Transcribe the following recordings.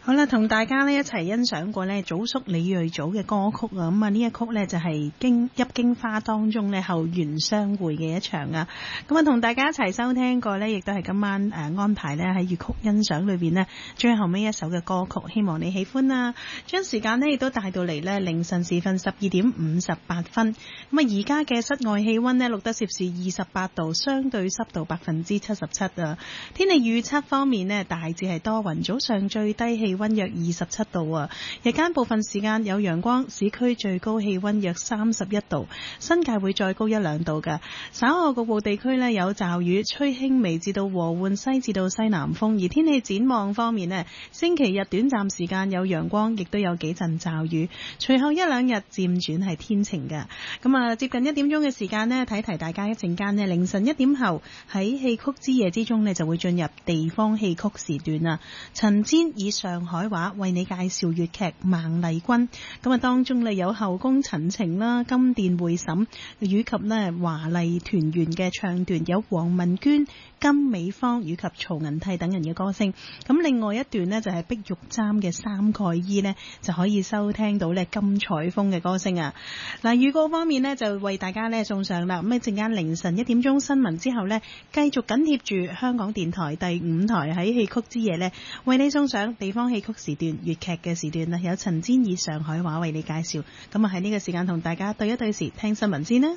好啦，同大家呢一齊欣賞過呢祖叔李瑞祖嘅歌曲啊，咁啊呢一曲呢就係一驚花當中呢後緣相會嘅一場啊，咁啊同大家一齊收聽過呢，亦都係今晚安排呢喺粵曲欣賞裏邊呢最後尾一首嘅歌曲，希望你喜歡啊！將時間呢亦都帶到嚟呢凌晨時分12:58，咁啊而家嘅室外氣溫呢錄得攝氏28度，相對濕度77%啊！天氣預測方面呢，大致係多雲，早上最低氣溫約27度啊，日間部分時間有陽光，市區最高氣溫約31度，新界會再高1-2度嘅。稍後局部地區呢有驟雨，吹輕微至到和緩西至到西南風。而天氣展望方面呢，星期日短暫時間有陽光，亦都有幾陣驟雨，隨後1-2日漸轉係天晴嘅。咁啊，接近1點鐘嘅時間呢，提大家一陣間呢，凌晨1點後喺戲曲之夜之中呢，就會進入地方戲曲時段啊。陳煎以上海話為你介紹粵劇《孟麗君》，咁啊當中有後宮陳情啦、金殿會審以及呢華麗團圓嘅唱段，有黃文娟、金美芳以及曹銀娣等人嘅歌聲。咁另外一段呢，就係碧玉簪嘅三蓋衣呢，就可以收聽到呢金彩鳳嘅歌聲啊。嗱，預告方面呢，就為大家呢送上啦。咁一陣間凌晨1點鐘新聞之後呢，繼續緊貼住香港電台第5台喺戲曲之夜呢，為你送上地方戲曲時段、粵劇嘅時段啦，有陳煎以上海話為你介紹。咁啊喺呢個時間同大家對一對時，聽新聞先啦。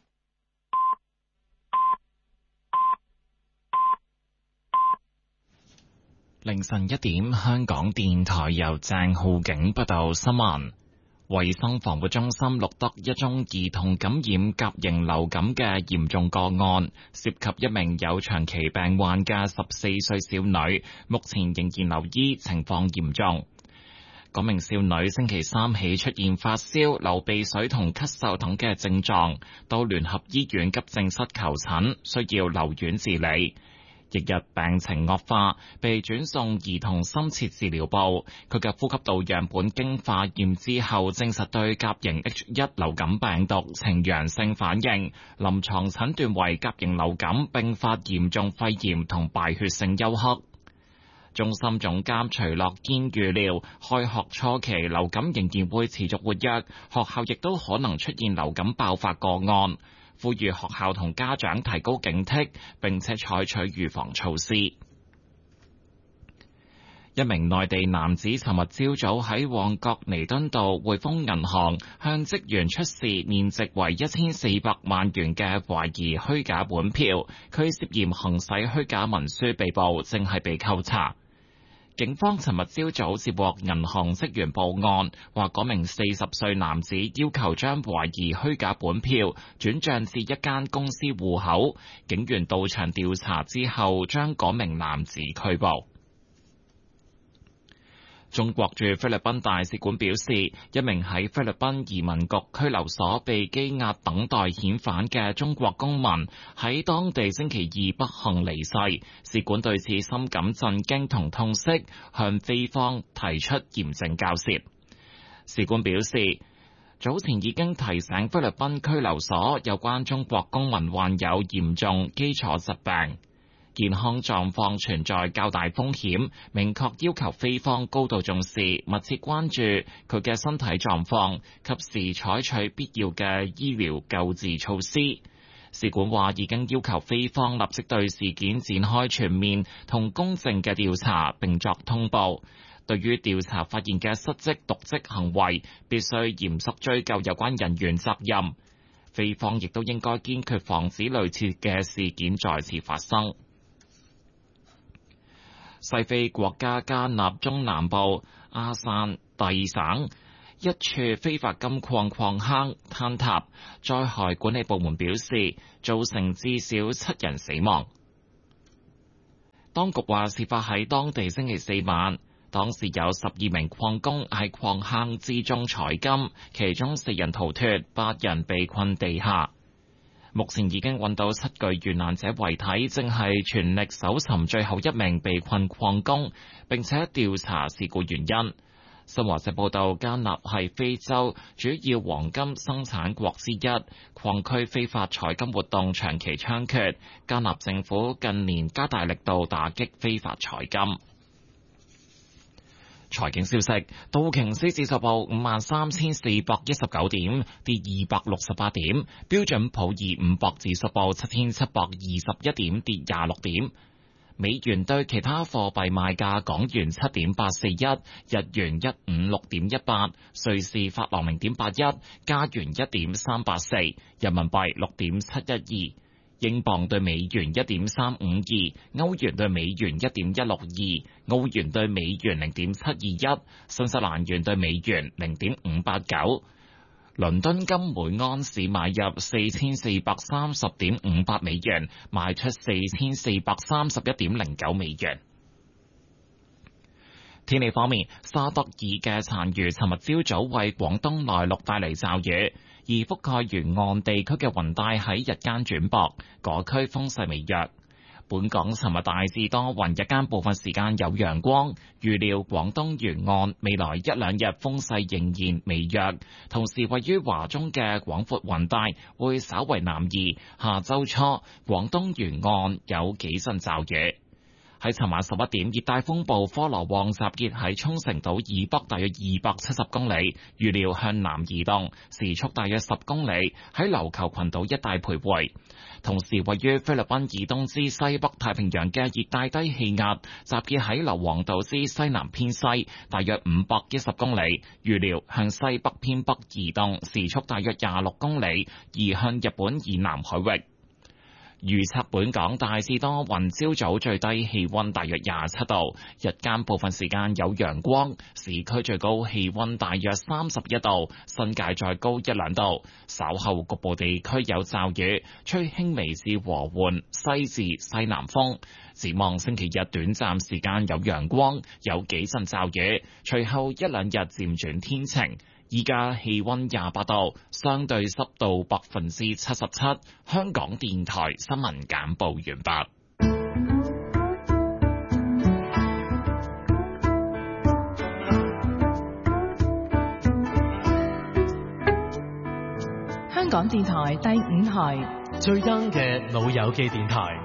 凌晨1點，香港電台由鄭浩景報道新聞。衛生防護中心錄得一宗兒童感染甲型流感嘅嚴重個案，涉及一名有長期病患嘅14歲少女，目前仍然留醫，情況嚴重。嗰名少女星期三起出現發燒、流鼻水同咳嗽等嘅症狀，到聯合醫院急症室求診，需要留院治理。翌日病情惡化，被轉送兒童深切治療部。佢嘅呼吸道樣本經化驗之後，證實對甲型 H1 流感病毒呈陽性反應，臨床診斷為甲型流感併發嚴重肺炎同敗血性休克。中心總監徐樂堅預料，開學初期流感仍然會持續活躍，學校亦都可能出現流感爆發個案。呼籲學校同家長提高警惕，並且採取預防措施。一名內地男子尋日朝早喺旺角彌敦道匯豐銀行向職員出示面值為1400萬元嘅懷疑虛假本票，佢涉嫌行使虛假文書被捕，正係被扣查。警方尋日朝早接獲銀行職員報案，話嗰名40歲男子要求將懷疑虛假本票轉賬至一間公司戶口。警員到場調查之後，將嗰名男子拘捕。中國駐菲律賓大使館表示，一名喺菲律賓移民局拘留所被羈押等待遣返嘅中國公民喺當地星期二不幸離世，使館對此深感震驚同痛惜，向菲方提出嚴正交涉。使館表示，早前已經提醒菲律賓拘留所有關中國公民患有嚴重基礎疾病，健康狀況存在較大風險，明確要求菲方高度重視，密切關注佢嘅身體狀況，及時採取必要嘅醫療救治措施。使館話已經要求菲方立即對事件展開全面同公正嘅調查，並作通報。對於調查發現嘅失職瀆職行為，必須嚴肅追究有關人員責任。菲方亦都應該堅決防止類似嘅事件再次發生。西非國家加納中南部阿散蒂省一處非法金礦礦坑坍塌，災害管理部門表示造成至少7人死亡。當局話事發喺當地星期4晚，當時有12名礦工喺礦坑之中採金，其中4人逃脫，8人被困地下。目前已經揾到7具遇難者遺體，正係全力搜尋最後一名被困礦工，並且調查事故原因。新華社報道，加納係非洲主要黃金生產國之一，礦區非法採金活動長期猖獗，加納政府近年加大力度打擊非法採金。 財經消息，道瓊斯指數報53,419點，跌268點；標準普爾500指數報7,721點，跌26點。美元對其他貨幣賣價：港元7.841，日元156.18，瑞士法郎0.81，加元1.384，人民幣6.712。英鎊對美元1.352，歐元對美元1.162，澳元對美元0.721，新西蘭元對美元0.589。倫敦金每盎司買入4430.58美元，賣出4431.09美元。天氣方面，沙德爾嘅殘餘尋日朝早為廣東內陸帶嚟驟雨，而覆蓋沿岸地區嘅雲帶喺日間轉薄，嗰區風勢微弱。本港尋日大致多雲，日間部分時間有陽光，預料廣東沿岸未來一兩日風勢仍然微弱，同時位於華中嘅廣闊雲帶會稍為南移，下週初廣東沿岸有幾陣驟雨。喺尋晚11點，熱帶風暴科羅旺集結喺沖繩島以北大約270公里，預料向南移動，時速大約10公里，喺琉球群島一帶徘徊。同時，位於菲律賓以東至西北太平洋嘅熱帶低氣壓集結喺硫磺島之西南偏西，大約510公里，預料向西北偏北移動，時速大約26公里，移向日本以南海域。預測本港大致多雲，朝早最低氣溫大約27度，日間部分時間有陽光，市區最高氣溫大約31度，新界再高一兩度。稍後局部地區有驟雨，吹輕微至和緩西至西南風。展望星期日短暫時間有陽光，有幾陣驟雨，隨後一兩日漸轉天晴。依家氣溫28度，相對濕度77%。香港電台新聞簡報完畢。 香港電台第5台最 young 嘅老友記電台，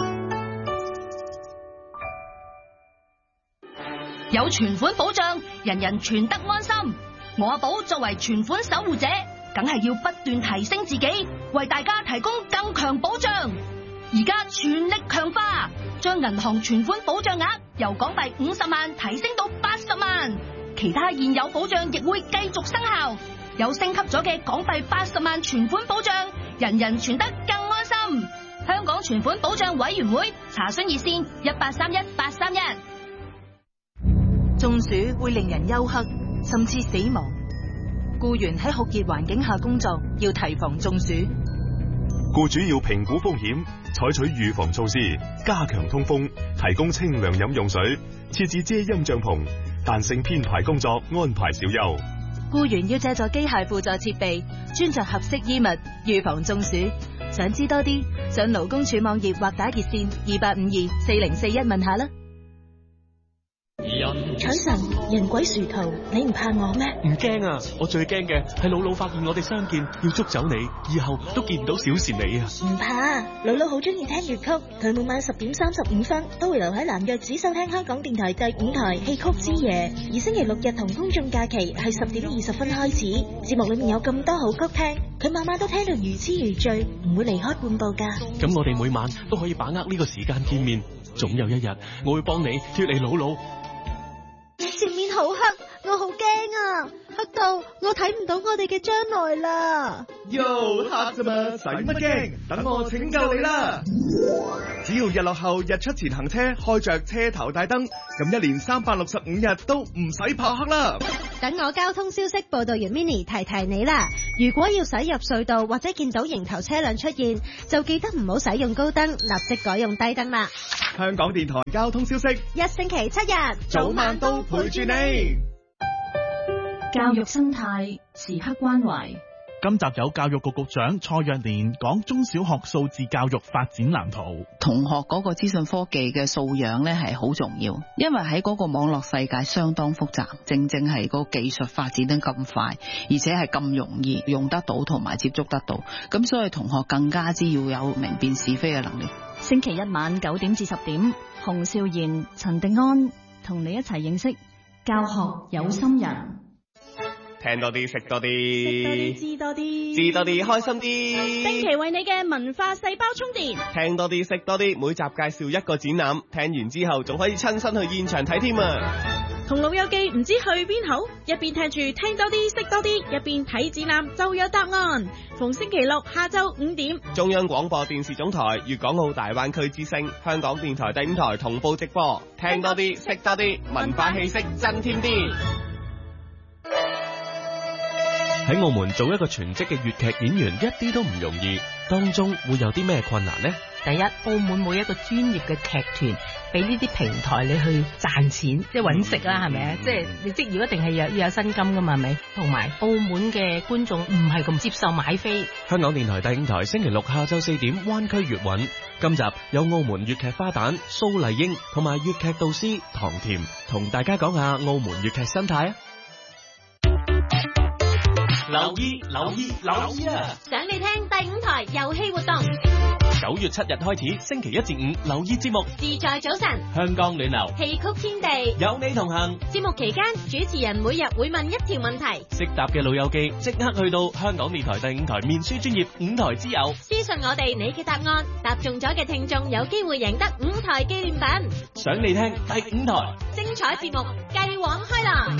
有存款保障，人人存得安心。我阿寶作為存款守護者，梗係要不斷提升自己，為大家提供更強保障。而家全力強化，將銀行存款保障額由港幣50萬提升到80萬，其他現有保障亦會繼續生效。有升級咗嘅港幣80萬存款保障，人人存得更安心。香港存款保障委員會查詢熱線1831-831。 中暑會令人休克，甚至死亡。僱員喺酷熱環境下工作，要提防中暑。 僱主要評估風險，採取預防措施，加強通風，提供清涼飲用水，設置遮陰帳篷，彈性編排工作，安排小休。 僱員要借助機械輔助設備，穿着合適衣物，預防中暑。想知多啲，上勞工處網頁或打熱線28524041問下啦。 彩神，人鬼殊途，你唔怕我咩？ 唔驚啊！我最驚嘅係姥姥發現我哋相見，要捉走你，以後都見唔到小倩你啊！ 唔怕，姥姥好中意聽粵曲，佢每晚10點35分都會留喺南約只收聽香港電台第5台戲曲之夜，而星期六日同公眾假期係10點20分開始。節目裏面有咁多好曲聽，佢晚晚都聽到如痴如醉，唔會離開半步噶。 咁我哋每晚都可以把握呢個時間見面，總有一日我會幫你脫離姥姥。 前面好黑，我好驚啊！黑到我睇唔到我哋嘅將來啦。 喲，黑咋嘛，使乜驚？等我拯救你啦！只要日落後日出前行車，開着車頭大燈，咁一年365日都唔使怕黑啦。 等我交通消息報道員 Mini 提提你啦。如果要駛入隧道或者見到迎頭車輛出現，就記得唔好使用高燈，立即改用低燈啦。 香港電台交通消息， 一星期7日， 早晚都陪住你。 教育生態時刻關懷。 今集有教育局局長蔡若蓮講中小學數字教育發展藍圖。 同學嗰個資訊科技嘅素養咧係好重要，因為喺嗰個網絡世界相當複雜，正係個技術發展得咁快，而且係咁容易用得到同埋接觸得到，咁所以同學更加之要有明辨是非嘅能力。 星期一晚9點至10點，洪少賢、陳定安同你一齊認識教學有心人。 聽多啲，識多啲， 知多啲， 知多啲，開心啲。 定期為你嘅文化細胞充電。 聽多啲，識多啲，每集介紹一個展覽，聽完之後仲可以親身去現場睇添啊！ 同老友記唔知去邊好，一邊聽住聽多啲，識多啲，一邊睇展覽就有答案。逢星期六下晝5點， 中央廣播電視總台粵港澳大灣區之聲，香港電台第5台同步直播。聽多啲，識多啲，文化氣息增添啲。 喺澳門做一個全職嘅粵劇演員一啲都唔容易，當中會有啲咩困難呢？ 第一，澳門冇一個專業嘅劇團俾呢啲平台你去賺錢，即係揾食啦，係咪啊？即係你職業一定係要有薪金噶嘛，係咪？同埋澳門嘅觀眾唔係咁接受買飛。 香港電台第5台星期六下晝4點，灣區粵韻。今集有澳門粵劇花旦蘇麗英同埋粵劇導師唐甜，同大家講下澳門粵劇生態啊！ 留意啊！ 想你聽第5台遊戲活動 ，9月7日開始，星期1至5留意節目， 自在早晨， 香港暖流， 戲曲天地， 有你同行。 節目期間，主持人每日會問一條問題， 識答嘅老友記即刻去到香港電台第5台面書專頁5台之友， 私信我哋你嘅答案，答中咗嘅聽眾有機會贏得5台紀念品。 想你聽第5台， 精彩節目繼往開朗。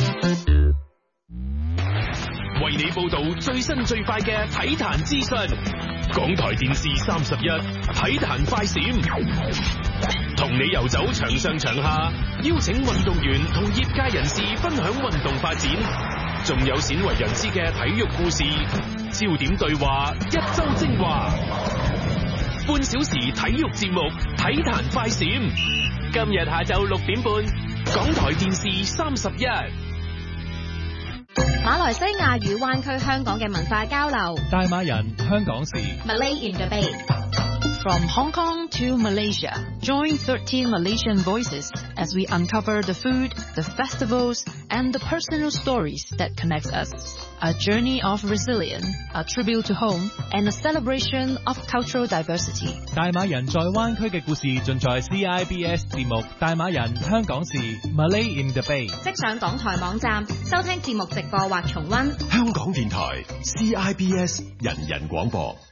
為你報道最新最快嘅體壇資訊，港台電視31體壇快閃，同你遊走場上場下，邀請運動員同業界人士分享運動發展，仲有鮮為人知嘅體育故事，焦點對話，一周精華，半小時體育節目體壇快閃，今日下晝6點半，港台電視31。 馬來西亞與灣區香港嘅文化交流， 大馬人香港事 Malay in the Bay。 From Hong Kong to Malaysia, join 13 Malaysian voices as we uncover the food, the festivals, and the personal stories that connect us. A journey of resilience, a tribute to home, and a celebration of cultural diversity. 大馬人在灣區嘅故事盡在 CIBS 節目《大馬人香港事》Malay in the Bay。 即上港台網站收聽節目直播或重溫。 香港電台 CIBS 人人廣播。